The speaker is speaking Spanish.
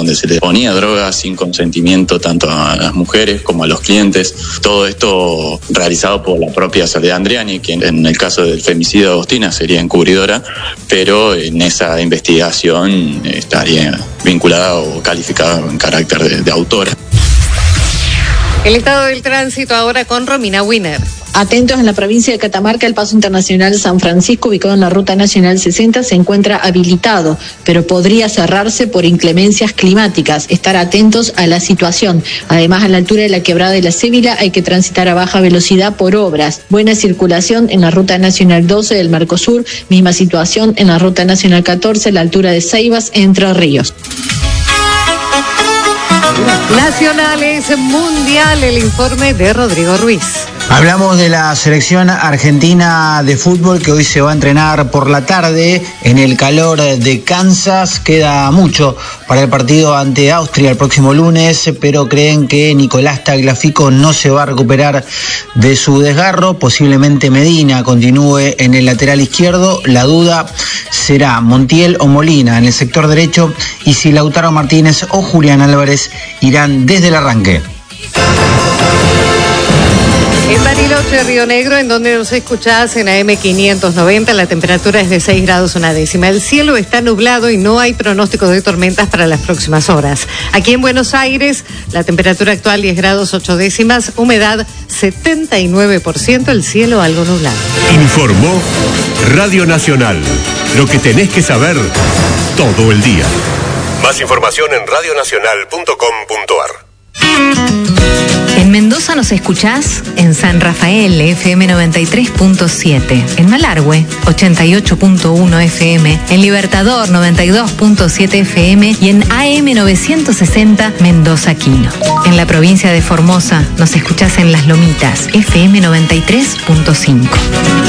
donde se le ponía droga sin consentimiento tanto a las mujeres como a los clientes. Todo esto realizado por la propia Soledad Andriani, quien en el caso del femicidio de Agostina sería encubridora, pero en esa investigación estaría vinculada o calificada en carácter de autora. El estado del tránsito ahora con Romina Wiener. Atentos, en la provincia de Catamarca, el paso internacional San Francisco, ubicado en la Ruta Nacional 60, se encuentra habilitado, pero podría cerrarse por inclemencias climáticas. Estar atentos a la situación. Además, a la altura de la Quebrada de la Cébila hay que transitar a baja velocidad por obras. Buena circulación en la Ruta Nacional 12 del Mercosur, misma situación en la Ruta Nacional 14, a la altura de Ceibas, Entre Ríos. Nacionales, mundial, el informe de Rodrigo Ruiz. Hablamos de la selección argentina de fútbol que hoy se va a entrenar por la tarde en el calor de Kansas. Queda mucho para el partido ante Austria el próximo lunes, pero creen que Nicolás Tagliafico no se va a recuperar de su desgarro. Posiblemente Medina continúe en el lateral izquierdo. La duda será Montiel o Molina en el sector derecho, y si Lautaro Martínez o Julián Álvarez irán desde el arranque. En Bariloche, Río Negro, en donde nos escuchás en AM 590, la temperatura es de 6 grados una décima. El cielo está nublado y no hay pronóstico de tormentas para las próximas horas. Aquí en Buenos Aires, la temperatura actual 10 grados 8 décimas, humedad 79%, el cielo algo nublado. Informó Radio Nacional. Lo que tenés que saber todo el día. Más información en radionacional.com.ar. En Mendoza nos escuchás en San Rafael, FM 93.7, en Malargüe, 88.1 FM, en Libertador, 92.7 FM y en AM 960 Mendoza Quino. En la provincia de Formosa nos escuchás en Las Lomitas, FM 93.5.